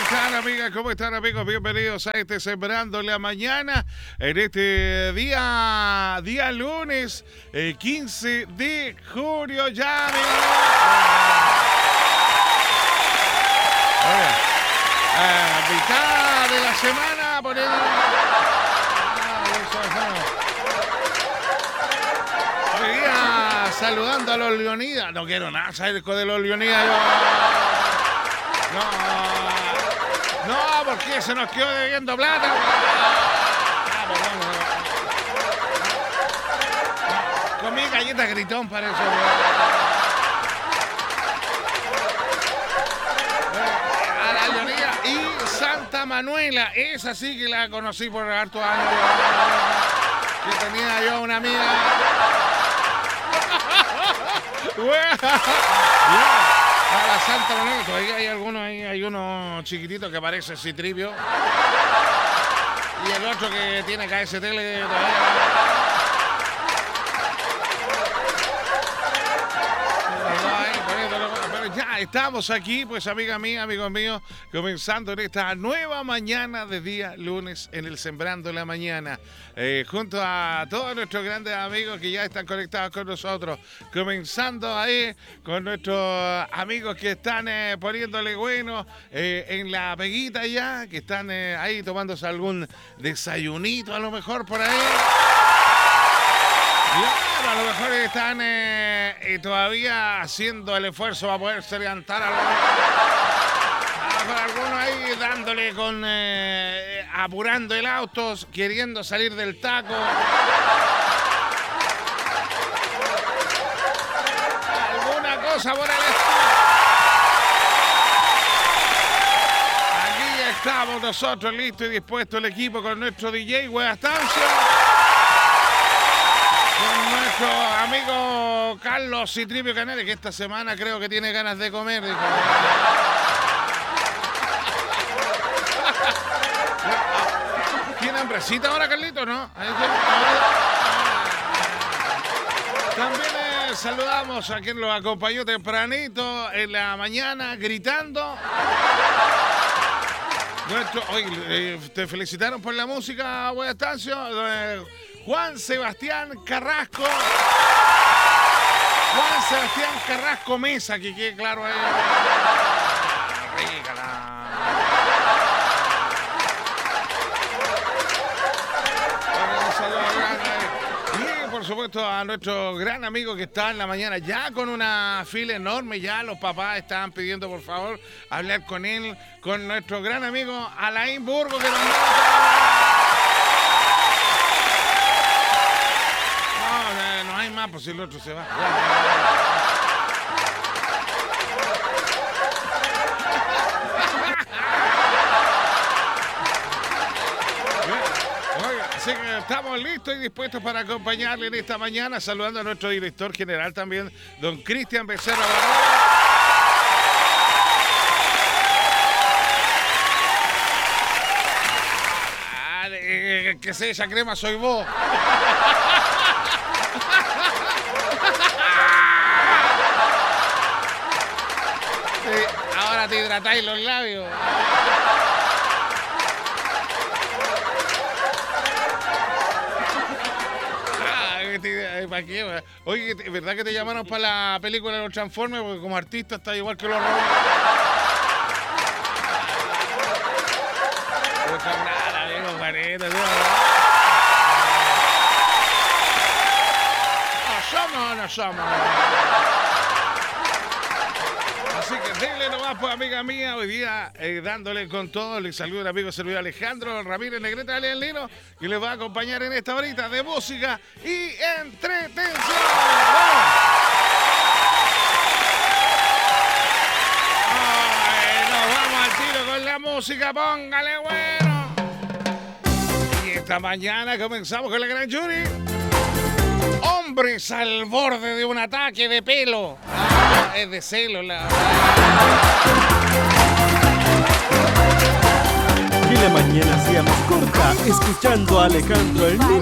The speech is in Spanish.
están, amigas? ¿Cómo están, amigos? Bienvenidos a este Sembrando la Mañana en este día lunes, 15 de junio ya, amigos. A mitad de la semana poniendo... Hoy día saludando a los Leonidas. No quiero nada saber de los Leonidas. No, porque se nos quedó debiendo plata. Comí galletas Gritón para eso. A la Leonida y Santa Manuela. Esa sí que la conocí por hartos años. Que tenía yo una amiga. A la Santa Manuela, todavía hay uno chiquitito que parece Citripio. Y el otro que tiene KST todavía. Pero ya estamos aquí, pues amiga mía, amigos míos, comenzando en esta nueva mañana de día lunes en el Sembrando la Mañana. Junto a todos nuestros grandes amigos que ya están conectados con nosotros, comenzando ahí con nuestros amigos que están poniéndole bueno en la peguita ya, que están ahí tomándose algún desayunito a lo mejor por ahí. Claro, a lo mejor están todavía haciendo el esfuerzo para poderse levantar a lo mejor algunos ahí dándole con apurando el auto, queriendo salir del taco. Alguna cosa por el estilo. Aquí estamos nosotros listos y dispuestos, el equipo, con nuestro DJ Hueastancio, con nuestro amigo Carlos Citripio Canales, que esta semana creo que tiene ganas de comer. Dijo. ¿Tiene hambrecita ahora, Carlito, no? También saludamos a quien los acompañó tempranito en la mañana gritando. Te felicitaron por la música, Hueastancio. Juan Sebastián Carrasco Mesa, que quede claro ahí. Rica y por supuesto a nuestro gran amigo que está en la mañana ya con una fila enorme. Ya los papás estaban pidiendo por favor hablar con él, con nuestro gran amigo Alain Burgo, que nos no hay más, pues si el otro se va. Así que estamos listos y dispuestos para acompañarle en esta mañana, saludando a nuestro director general también, don Cristian Becerra Barrera. Que se esa crema soy vos. Ahora te hidratáis los labios. ¿Para qué? Oye, ¿verdad que te llamaron para la película de los Transformers? Porque como artista está igual que los robots. No somos. Así que denle nomás, pues, amiga mía, hoy día dándole con todo. Les saludo el amigo servidor Alejandro Ramírez Negreta Alien Lino, que les va a acompañar en esta horita de música y entretención. Nos vamos al tiro con la música, póngale bueno. Y esta mañana comenzamos con la gran Yuri. Hombres al borde de un ataque de pelo. Es de celo Y la mañana sea más corta, escuchando a Alejandro el Niño